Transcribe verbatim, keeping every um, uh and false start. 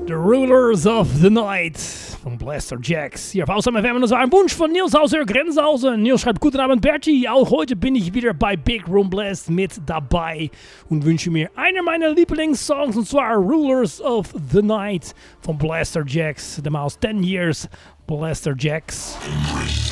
The Rulers of the Night von Blaster Jacks. Hier auf Außer F M, und das war ein Wunsch von Nils aus der Grenzhausen. Nils schreibt: Guten Abend, Bertie. Auch heute bin ich wieder bei Big Room Blast mit dabei und wünsche mir einer meiner Lieblingssongs, und zwar Rulers of the Night von Blaster Jacks. The Mouse ten Years Blaster Jacks.